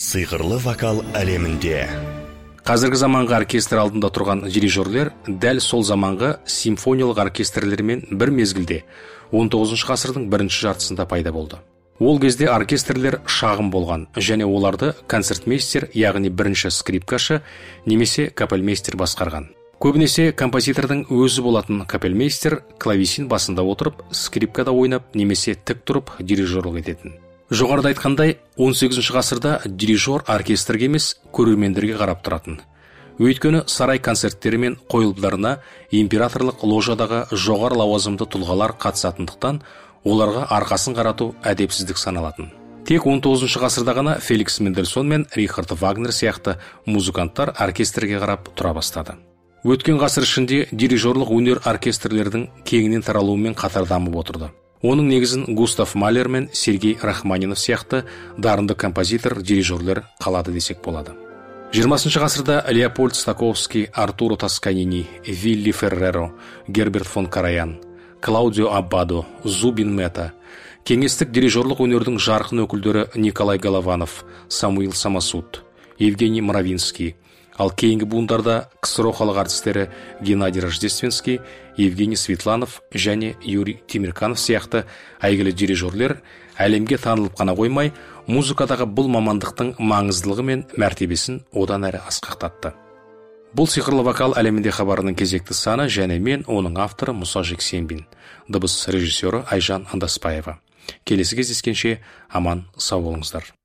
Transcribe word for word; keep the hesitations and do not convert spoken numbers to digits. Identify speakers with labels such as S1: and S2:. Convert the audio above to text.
S1: Сыйқырлы вокал әлемінде.
S2: Қазіргі заманғы оркестр алдында тұрған дирижерлер дәл сол заманғы симфониялық оркестрлермен бір мезгілде он тоғызыншы ғасырдың бірінші жартысында пайда болды. Ол кезде оркестрлер шағын болған және оларды концертмейстер, яғни бірінші скрипкашы немесе капельмейстер басқарған. Көбінесе композитордың өзі болатын капельмейстер клавесин басында отырып, скрипкада ойнап немесе тік тұрып дирижерлік ететін. Жоғарыда айтқандай, он сегізінші ғасырда дирижер оркестрге емес, көрермендерге қарап тұратын. Өйткені сарай концерттері мен қойылымдарына императорлық ложадағы жоғары лауазымды тұлғалар қатысатындықтан, оларға арқасын қарату әдепсіздік саналатын. Тек он тоғызыншы ғасырда ғана Феликс Мендельсон мен Рихард Вагнер сияқты музыканттар оркестрге қарап тұра бастады. Өткен ғасыр ішінде дирижерлік өнер оркестрлердің кеңінен таралуымен қатар дамып отырды. Оның негізін Густав Малер мен Сергей Рахманинов сияқты дарынды композитор, дирижерлер қалады десек болады. жиырмасыншы ғасырда Леопольд Стаковский, Артуро Тосканини, Вилли Ферреро, Герберт фон Караян, Клаудио Аббадо, Зубин Мета, кеңестік дирижерлік өнердің жарқын өкілдері Николай Голованов, Самуил Самосуд, Евгений Мравинский, ал кейінгі буындарда КСРО халық артистері Геннадий Рождественский, Евгений Светланов және Юрий Тимирканов сияқты әйгілі дирижерлер әлемге танылып қана қоймай, музыкадағы бұл мамандықтың маңыздылығы мен мәртебесін одан әрі асқақтатты. Бұл сиқырлы вокал әлемінде хабарының кезекті саны және мен оның авторы Мұса Жексенбин, дыбыс режиссері Айжан Андаспаева. Келесі кездескенше аман сау болыңыздар.